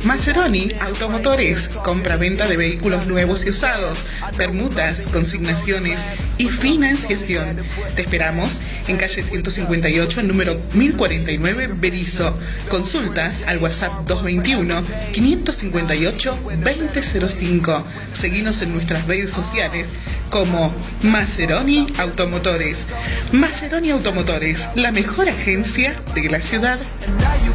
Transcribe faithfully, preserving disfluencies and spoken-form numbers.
Maceroni Automotores, compra-venta de vehículos nuevos y usados, permutas, consignaciones y financiación. Te esperamos en calle ciento cincuenta y ocho, número mil cuarenta y nueve, Berisso. Consultas al WhatsApp dos veintiuno, quinientos cincuenta y ocho, veinte cero cinco. Seguinos en nuestras redes sociales como Maceroni Automotores. Maceroni Automotores, la mejor agencia de la ciudad.